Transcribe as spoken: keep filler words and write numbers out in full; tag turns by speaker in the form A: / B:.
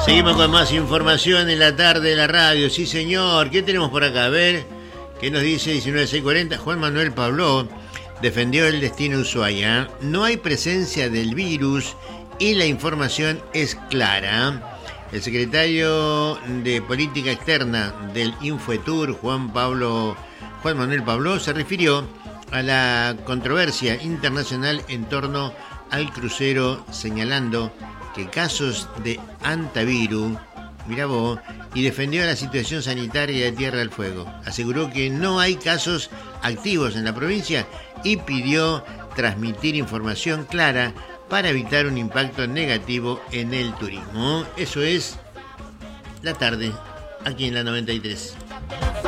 A: Seguimos con más información en la tarde de la radio. Sí, señor. ¿Qué tenemos por acá? A ver, ¿qué nos dice diecinueve seiscientos cuarenta? Juan Manuel Pablo defendió el destino de Ushuaia. No hay presencia del virus y la información es clara. El secretario de Política Externa del Infotur, Juan Pablo, Juan Manuel Pablo, se refirió a la controversia internacional en torno al crucero, señalando que casos de antivirus, mirá vos, y defendió la situación sanitaria de Tierra del Fuego. Aseguró que no hay casos activos en la provincia y pidió transmitir información clara para evitar un impacto negativo en el turismo. Eso es la tarde, aquí en la noventa y tres.